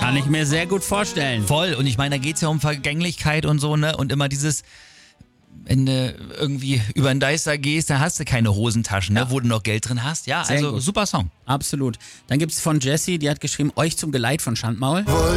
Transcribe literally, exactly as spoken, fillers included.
Kann ich mir sehr gut vorstellen. Voll. Und ich meine, da geht's ja um Vergänglichkeit und so, ne? Und immer dieses, wenn du irgendwie über den Deister gehst, dann hast du keine Hosentaschen, ne? Ja. Wo du noch Geld drin hast. Ja, Sehr also gut. super Song. Absolut. Dann gibt's von Jessie, die hat geschrieben, euch zum Geleit von Schandmaul.